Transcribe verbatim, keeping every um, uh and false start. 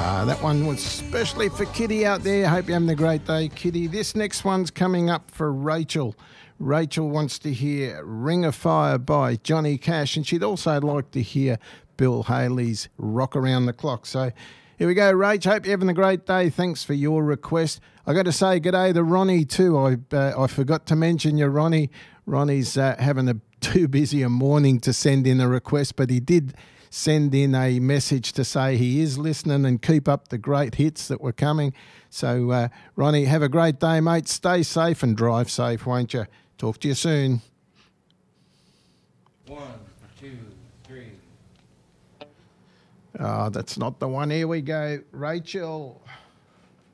Ah, that one was especially for Kitty out there. Hope you're having a great day, Kitty. This next one's coming up for Rachel. Rachel wants to hear Ring of Fire by Johnny Cash, and she'd also like to hear Bill Haley's Rock Around the Clock. So here we go, Rach. Hope you're having a great day. Thanks for your request. I got to say g'day to Ronnie too. I uh, I forgot to mention you, Ronnie. Ronnie's uh, having a too busy a morning to send in a request, but he did send in a message to say he is listening and keep up the great hits that were coming. So, uh, Ronnie, have a great day, mate. Stay safe and drive safe, won't you? Talk to you soon. One, two, three. Oh, that's not the one. Here we go. Rachel.